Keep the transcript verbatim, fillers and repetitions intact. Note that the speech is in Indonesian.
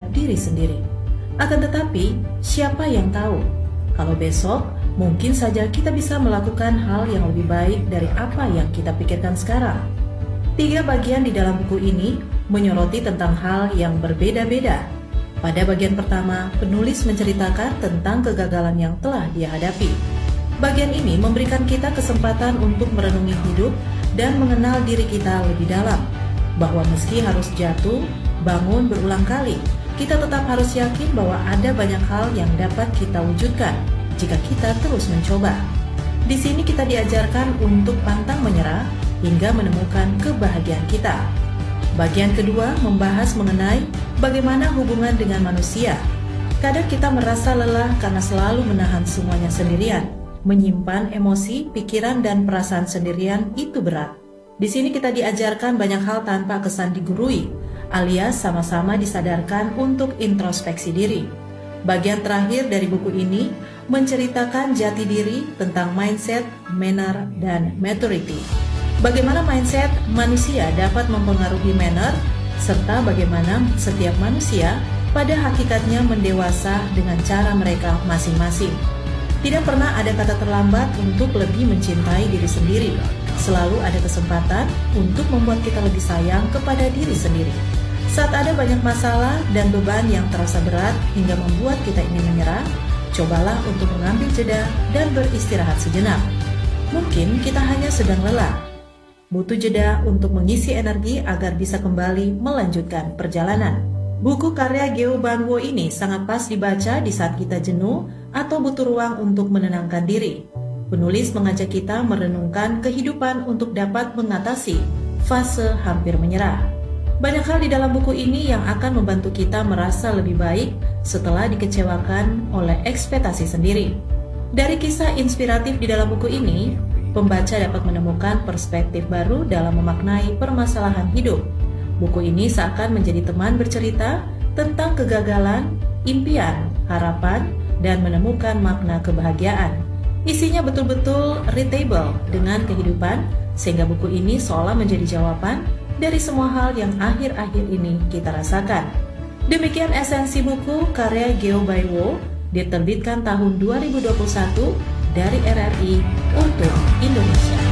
diri sendiri. Akan tetapi, siapa yang tahu? Kalau besok, mungkin saja kita bisa melakukan hal yang lebih baik dari apa yang kita pikirkan sekarang. Tiga bagian di dalam buku ini menyoroti tentang hal yang berbeda-beda. Pada bagian pertama, penulis menceritakan tentang kegagalan yang telah dia hadapi. Bagian ini memberikan kita kesempatan untuk merenungi hidup dan mengenal diri kita lebih dalam. Bahwa meski harus jatuh, bangun berulang kali, kita tetap harus yakin bahwa ada banyak hal yang dapat kita wujudkan jika kita terus mencoba. Di sini kita diajarkan untuk pantang menyerah hingga menemukan kebahagiaan kita. Bagian kedua membahas mengenai bagaimana hubungan dengan manusia. Kadang kita merasa lelah karena selalu menahan semuanya sendirian. Menyimpan emosi, pikiran, dan perasaan sendirian itu berat. Di sini kita diajarkan banyak hal tanpa kesan digurui, alias sama-sama disadarkan untuk introspeksi diri. Bagian terakhir dari buku ini menceritakan jati diri tentang mindset, manner, dan maturity. Bagaimana mindset manusia dapat mempengaruhi manner, serta bagaimana setiap manusia pada hakikatnya mendewasa dengan cara mereka masing-masing. Tidak pernah ada kata terlambat untuk lebih mencintai diri sendiri. Selalu ada kesempatan untuk membuat kita lebih sayang kepada diri sendiri. Saat ada banyak masalah dan beban yang terasa berat hingga membuat kita ingin menyerah, cobalah untuk mengambil jeda dan beristirahat sejenak. Mungkin kita hanya sedang lelah. Butuh jeda untuk mengisi energi agar bisa kembali melanjutkan perjalanan. Buku karya Geo Banwo ini sangat pas dibaca di saat kita jenuh atau butuh ruang untuk menenangkan diri. Penulis mengajak kita merenungkan kehidupan untuk dapat mengatasi fase hampir menyerah. Banyak hal di dalam buku ini yang akan membantu kita merasa lebih baik setelah dikecewakan oleh ekspektasi sendiri. Dari kisah inspiratif di dalam buku ini, pembaca dapat menemukan perspektif baru dalam memaknai permasalahan hidup. Buku ini seakan menjadi teman bercerita tentang kegagalan, impian, harapan, dan menemukan makna kebahagiaan. Isinya betul-betul relatable dengan kehidupan, sehingga buku ini seolah menjadi jawaban dari semua hal yang akhir-akhir ini kita rasakan. Demikian esensi buku karya Geo Banwo, diterbitkan tahun dua ribu dua puluh satu dari R R I untuk Indonesia.